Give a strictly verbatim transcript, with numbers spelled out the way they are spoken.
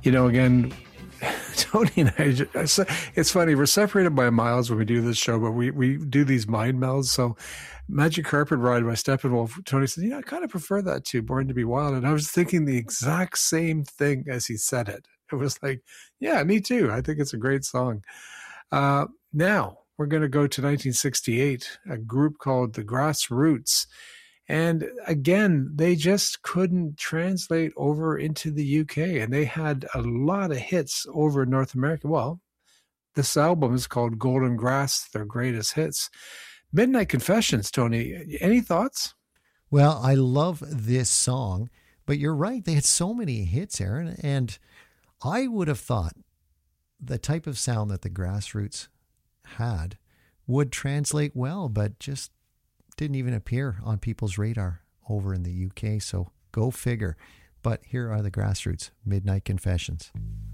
You know, again, Tony and I, it's funny, we're separated by miles when we do this show, but we, we do these mind melds. So Magic Carpet Ride by Steppenwolf, Tony said, you know, I kind of prefer that to Born to Be Wild. And I was thinking the exact same thing as he said it. It was like, yeah, me too. I think it's a great song. Uh, now we're going to go to nineteen sixty-eight, a group called the Grassroots. And again, they just couldn't translate over into the U K, and they had a lot of hits over in North America. Well, this album is called Golden Grass, their greatest hits. Midnight Confessions, Tony, any thoughts? Well, I love this song, but you're right. They had so many hits, Aaron, and I would have thought the type of sound that the Grassroots had would translate well, but just didn't even appear on people's radar over in the U K. So go figure. But here are the Grassroots, Midnight Confessions.